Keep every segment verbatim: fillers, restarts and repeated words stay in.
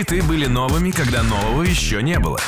Хиты были новыми, когда нового еще не было.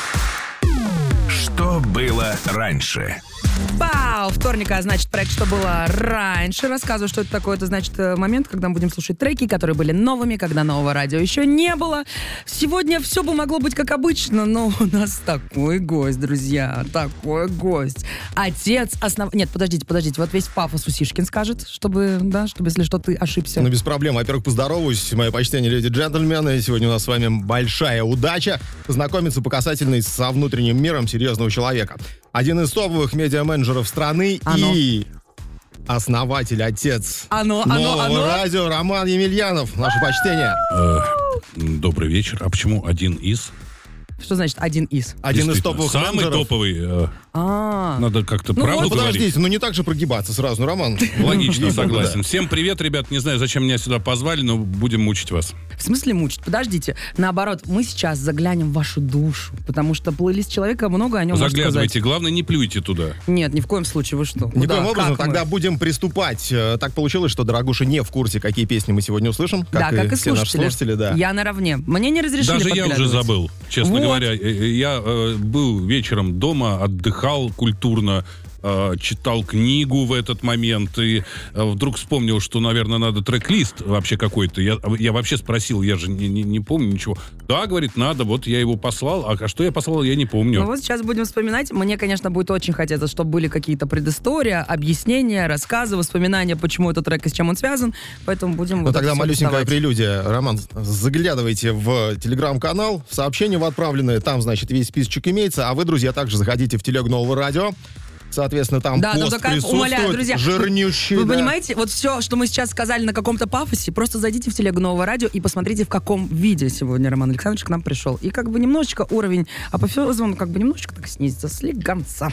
Что было раньше? Вау! Вторник, а значит, проект «Что было раньше». Рассказываю, что это такое. Это значит момент, когда мы будем слушать треки, которые были новыми, когда нового радио еще не было. Сегодня все бы могло быть как обычно, но у нас такой гость, друзья. Такой гость. Отец основ... Нет, подождите, подождите. Вот весь пафос Усишкин скажет, чтобы, да, чтобы, если что, ты ошибся. Ну, без проблем. Во-первых, поздороваюсь. Мое почтение, леди и джентльмены. Сегодня у нас с вами большая удача познакомиться по касательной со внутренним миром серьезного человека. Один из топовых медиа-менеджеров страны Оно. и основатель, отец Оно, нового оно, оно. радио Роман Емельянов. Наше почтение. Э, добрый вечер. А почему один из? Что значит один из? Один из Действительно, топовых самый менеджеров. топовый. э, А, Надо как-то Ну правду Ну, говорить. подождите, ну не так же прогибаться сразу, ну, Роман. Логично, Ей-богу, согласен. да. Всем привет, ребят. Не знаю, зачем меня сюда позвали, но будем мучить вас. в смысле мучить? Подождите. Наоборот, мы сейчас заглянем в вашу душу, потому что плейлист человека много о нем может Заглядывайте. сказать. Главное, не плюйте туда. Нет, ни в коем случае, вы что? Никоим Куда? образом, Как мы? тогда будем приступать. Э, Так получилось, что Дорогуша не в курсе, какие песни мы сегодня услышим. Да, как и все наши слушатели. слушатели, да. Я наравне. Мне не разрешили Даже я уже подглядывать. забыл, честно Вот. говоря. Э, э, Я э, был вечером дома, отдыхал культурно, э, читал книгу в этот момент и э, вдруг вспомнил, что, наверное, надо трек-лист вообще какой-то. Я, я вообще спросил, я же не, не, не помню ничего. Да, говорит, надо, вот я его послал. А что я послал, я не помню. Ну вот сейчас будем вспоминать. Мне, конечно, будет очень хотеться, чтобы были какие-то предыстория, объяснения, рассказы, воспоминания, почему этот трек и с чем он связан. Поэтому будем Ну вот тогда это всё малюсенькая доставать. прелюдия. Роман, заглядывайте в телеграм-канал, сообщения в отправленные, там, значит, весь списочек имеется, а вы, друзья, также заходите в телег Нового радио. Соответственно, там Да, ну пост только присутствует, умоляю, друзья, жирнющий. Вы да. понимаете, вот все, что мы сейчас сказали на каком-то пафосе, просто зайдите в телегу Нового радио и посмотрите, в каком виде сегодня Роман Александрович к нам пришел. И как бы немножечко уровень апофеоза, он как бы немножечко так снизится, слегонца.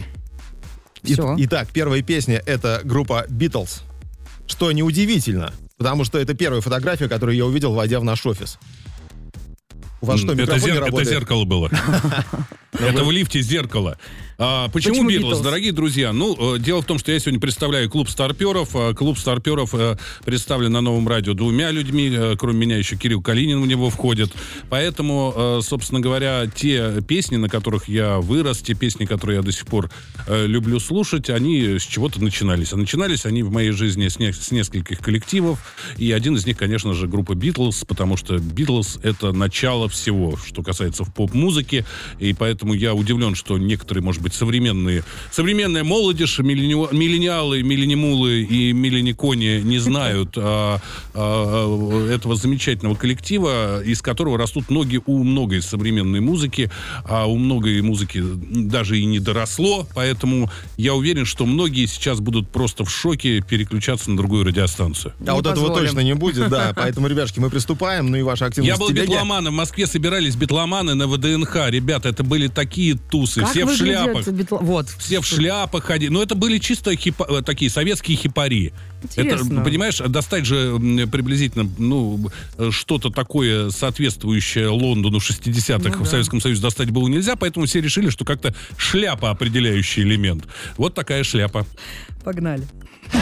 И- Все. Итак, первая песня — это группа Beatles. Что неудивительно, потому что это первая фотография, которую я увидел, войдя в наш офис. У вас что, это, микрофон не зер- это работает? зеркало было. Это в лифте зеркало. А, почему Почему Битлз, Beatles? дорогие друзья? Ну, э, дело в том, что я сегодня представляю клуб старперов. А клуб старперов э, представлен на Новом радио двумя людьми. Э, кроме меня еще Кирилл Калинин в него входит. Поэтому, э, собственно говоря, те песни, на которых я вырос, те песни, которые я до сих пор э, люблю слушать, они с чего-то начинались. А начинались они в моей жизни с, не- с нескольких коллективов. И один из них, конечно же, группа Битлз, потому что Битлз — это начало всего, что касается в поп-музыке. И поэтому я удивлен, что некоторые, может быть, современные, современная молодежь, миллени- миллениалы, миллениумулы и миллионикони не знают а, а, этого замечательного коллектива, из которого растут ноги у многой современной музыки, а у многой музыки даже и не доросло, поэтому я уверен, что многие сейчас будут просто в шоке переключаться на другую радиостанцию. А вот этого позволим. точно не будет, да. Поэтому, ребяшки, мы приступаем. Ну и ваша активность Я был в телеге. битломаном, в Москве собирались битломаны на ВДНХ. Ребята, это были такие тусы, Как все в выглядят шляпах. Битл- Вот. Все в шляпах ходили. Ну, это были чисто хипа- э, такие советские хипари. Интересно. Это, понимаешь, достать же м, приблизительно, ну, э, что-то такое соответствующее Лондону шестидесятых Ну в да. Советском Союзе достать было нельзя, поэтому все решили, что как-то шляпа определяющий элемент. Вот такая шляпа. Погнали.